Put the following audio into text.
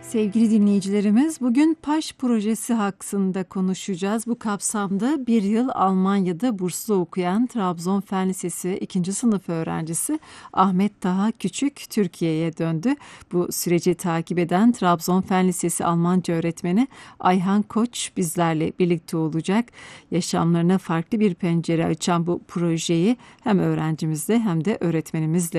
Sevgili dinleyicilerimiz, bugün PAŞ projesi hakkında konuşacağız. Bu kapsamda bir yıl Almanya'da burslu okuyan Trabzon Fen Lisesi 2. sınıf öğrencisi Ahmet Taha Küçük Türkiye'ye döndü. Bu süreci takip eden Trabzon Fen Lisesi Almanca öğretmeni Ayhan Koç bizlerle birlikte olacak. Yaşamlarına farklı bir pencere açan bu projeyi hem öğrencimizle hem de öğretmenimizle